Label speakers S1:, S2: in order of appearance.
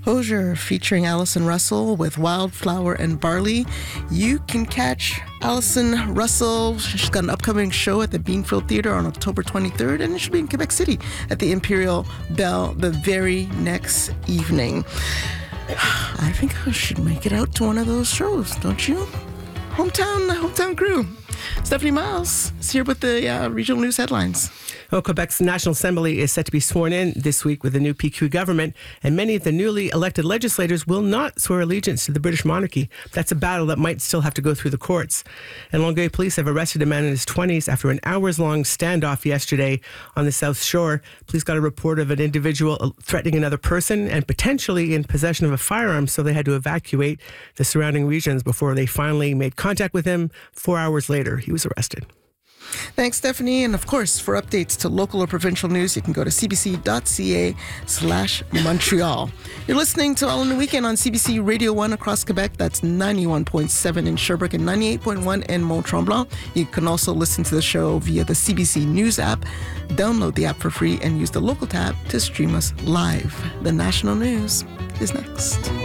S1: Exposure featuring Allison Russell with Wildflower and Barley. You can catch Allison Russell. She's got an upcoming show at the Beanfield Theatre on October 23rd, and it should be in Quebec City at the Imperial Bell the very next evening. I think I should make it out to one of those shows, don't you? Hometown crew. Stephanie Miles is here with the regional news headlines.
S2: Well, Quebec's National Assembly is set to be sworn in this week with the new PQ government, and many of the newly elected legislators will not swear allegiance to the British monarchy. That's a battle that might still have to go through the courts. And Longueuil police have arrested a man in his 20s after an hours-long standoff yesterday on the South Shore. Police got a report of an individual threatening another person and potentially in possession of a firearm, so they had to evacuate the surrounding regions before they finally made contact with him. 4 hours later, he was arrested.
S1: Thanks, Stephanie. And of course, for updates to local or provincial news, you can go to cbc.ca/Montreal. You're listening to All in the Weekend on CBC Radio 1 across Quebec. That's 91.7 in Sherbrooke and 98.1 in Mont-Tremblant. You can also listen to the show via the CBC News app. Download the app for free and use the local tab to stream us live. The national news is next.